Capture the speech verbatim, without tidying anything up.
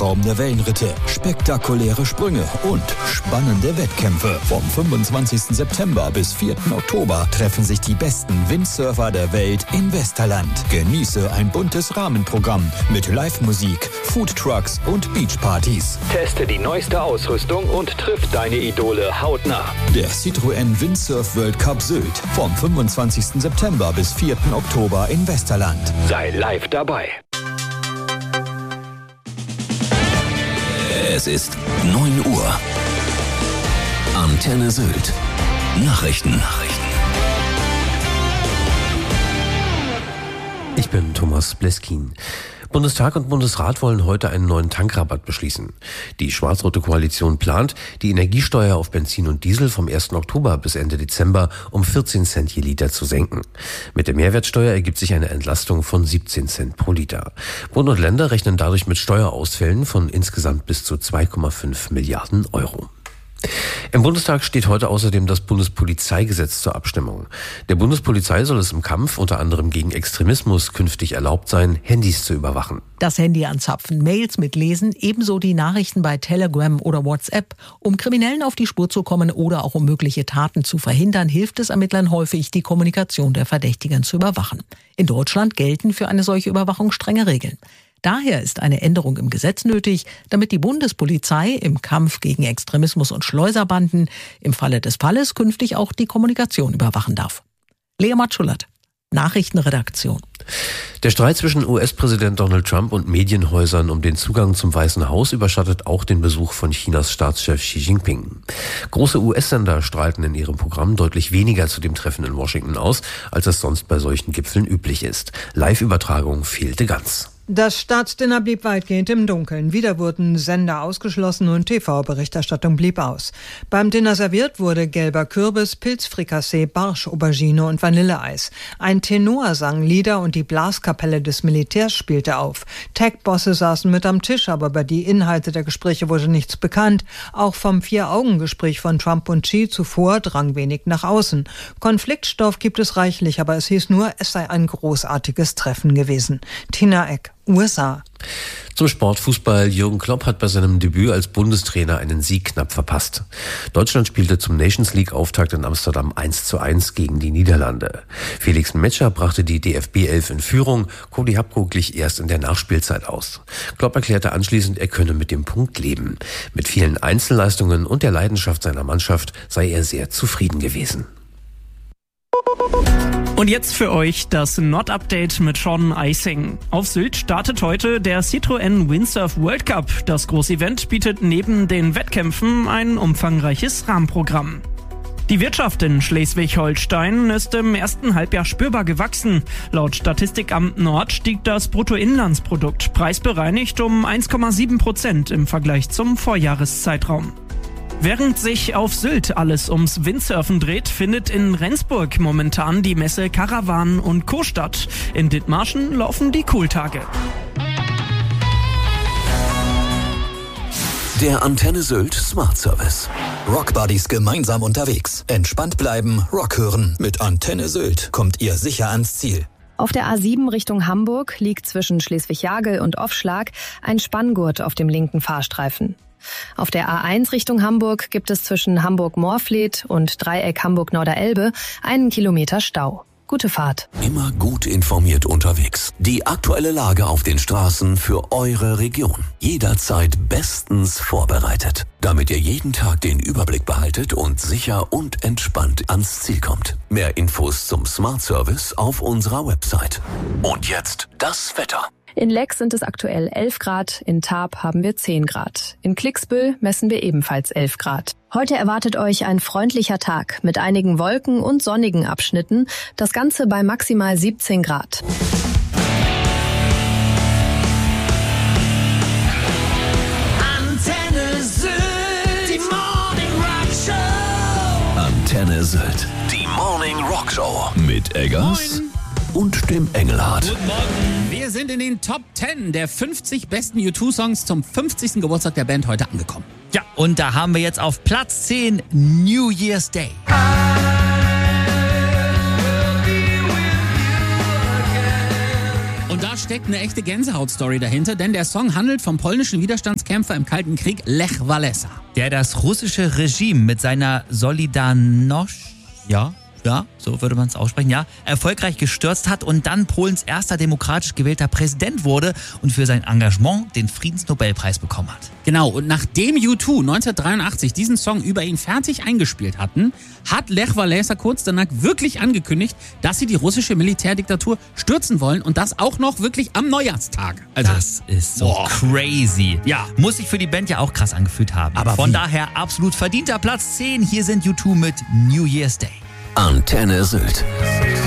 atemberaubende Wellenritte, spektakuläre Sprünge und spannende Wettkämpfe. Vom fünfundzwanzigsten September bis vierten Oktober treffen sich die besten Windsurfer der Welt in Westerland. Genieße ein buntes Rahmenprogramm mit Live-Musik, Foodtrucks und Beachpartys. Teste die neueste Ausrüstung und triff deine Idole hautnah. Der Citroën Windsurf World Cup Sylt vom fünfundzwanzigsten September bis vierten Oktober in Westerland. Sei live dabei. Es ist neun Uhr. Antenne Sylt. Nachrichten. Nachrichten. Ich bin Thomas Bleskin. Bundestag und Bundesrat wollen heute einen neuen Tankrabatt beschließen. Die schwarz-rote Koalition plant, die Energiesteuer auf Benzin und Diesel vom ersten Oktober bis Ende Dezember um vierzehn Cent je Liter zu senken. Mit der Mehrwertsteuer ergibt sich eine Entlastung von siebzehn Cent pro Liter. Bund und Länder rechnen dadurch mit Steuerausfällen von insgesamt bis zu zwei Komma fünf Milliarden Euro. Im Bundestag steht heute außerdem das Bundespolizeigesetz zur Abstimmung. Der Bundespolizei soll es im Kampf unter anderem gegen Extremismus künftig erlaubt sein, Handys zu überwachen. Das Handy anzapfen, Mails mitlesen, ebenso die Nachrichten bei Telegram oder WhatsApp. Um Kriminellen auf die Spur zu kommen oder auch um mögliche Taten zu verhindern, hilft es Ermittlern häufig, die Kommunikation der Verdächtigen zu überwachen. In Deutschland gelten für eine solche Überwachung strenge Regeln. Daher ist eine Änderung im Gesetz nötig, damit die Bundespolizei im Kampf gegen Extremismus und Schleuserbanden im Falle des Falles künftig auch die Kommunikation überwachen darf. Lea Matschulat, Nachrichtenredaktion. Der Streit zwischen U S-Präsident Donald Trump und Medienhäusern um den Zugang zum Weißen Haus überschattet auch den Besuch von Chinas Staatschef Xi Jinping. Große U S-Sender strahlten in ihrem Programm deutlich weniger zu dem Treffen in Washington aus, als es sonst bei solchen Gipfeln üblich ist. Live-Übertragung fehlte ganz. Das Staatsdinner blieb weitgehend im Dunkeln. Wieder wurden Sender ausgeschlossen und T V-Berichterstattung blieb aus. Beim Dinner serviert wurde gelber Kürbis, Pilzfrikassee, Barsch, Aubergine und Vanilleeis. Ein Tenor sang Lieder und die Blaskapelle des Militärs spielte auf. Tech-Bosse saßen mit am Tisch, aber über die Inhalte der Gespräche wurde nichts bekannt. Auch vom Vier-Augen-Gespräch von Trump und Xi zuvor drang wenig nach außen. Konfliktstoff gibt es reichlich, aber es hieß nur, es sei ein großartiges Treffen gewesen. Tina Eck, U S A. Zum Sportfußball. Jürgen Klopp hat bei seinem Debüt als Bundestrainer einen Sieg knapp verpasst. Deutschland spielte zum Nations League-Auftakt in Amsterdam eins zu eins gegen die Niederlande. Felix Metscher brachte die D F B elf in Führung, Cody Hapko glich erst in der Nachspielzeit aus. Klopp erklärte anschließend, er könne mit dem Punkt leben. Mit vielen Einzelleistungen und der Leidenschaft seiner Mannschaft sei er sehr zufrieden gewesen. Und jetzt für euch das Not-Update mit Sean Eising. Auf Sylt startet heute der Citroën Windsurf World Cup. Das Großevent bietet neben den Wettkämpfen ein umfangreiches Rahmenprogramm. Die Wirtschaft in Schleswig-Holstein ist im ersten Halbjahr spürbar gewachsen. Laut Statistikamt Nord stieg das Bruttoinlandsprodukt preisbereinigt um eins Komma sieben Prozent im Vergleich zum Vorjahreszeitraum. Während sich auf Sylt alles ums Windsurfen dreht, findet in Rendsburg momentan die Messe Karawan und Co. statt. In Dithmarschen laufen die Cooltage. Der Antenne Sylt Smart Service. Rockbuddies gemeinsam unterwegs. Entspannt bleiben, Rock hören. Mit Antenne Sylt kommt ihr sicher ans Ziel. Auf der A sieben Richtung Hamburg liegt zwischen Schleswig-Jagel und Offschlag ein Spanngurt auf dem linken Fahrstreifen. Auf der A eins Richtung Hamburg gibt es zwischen Hamburg-Moorfleet und Dreieck Hamburg-Norderelbe einen Kilometer Stau. Gute Fahrt. Immer gut informiert unterwegs. Die aktuelle Lage auf den Straßen für eure Region. Jederzeit bestens vorbereitet, damit ihr jeden Tag den Überblick behaltet und sicher und entspannt ans Ziel kommt. Mehr Infos zum Smart Service auf unserer Website. Und jetzt das Wetter. In Leck sind es aktuell elf Grad, in Tarp haben wir zehn Grad. In Klicksbüll messen wir ebenfalls elf Grad. Heute erwartet euch ein freundlicher Tag mit einigen Wolken und sonnigen Abschnitten. Das Ganze bei maximal siebzehn Grad. Antenne Sylt, die Morning Rock Show. Antenne Sylt, die Morning Rock Show. Mit Eggers und dem Engelhardt. Guten Morgen. Wir sind in den Top zehn der fünfzig besten U zwei Songs zum fünfzigsten Geburtstag der Band heute angekommen. Ja, und da haben wir jetzt auf Platz zehn New Year's Day. Und da steckt eine echte Gänsehaut-Story dahinter, denn der Song handelt vom polnischen Widerstandskämpfer im Kalten Krieg Lech Wałęsa. Der das russische Regime mit seiner Solidarność, ja, ja, so würde man es aussprechen, ja, erfolgreich gestürzt hat und dann Polens erster demokratisch gewählter Präsident wurde und für sein Engagement den Friedensnobelpreis bekommen hat. Genau, und nachdem U zwei neunzehnhundertdreiundachtzig diesen Song über ihn fertig eingespielt hatten, hat Lech Wałęsa kurz danach wirklich angekündigt, dass sie die russische Militärdiktatur stürzen wollen und das auch noch wirklich am Neujahrstag. Also, das ist so boah. crazy. Ja. Muss sich für die Band ja auch krass angefühlt haben. Aber von wie? daher absolut verdienter Platz zehn. Hier sind U zwei mit New Year's Day. Antenne Sylt.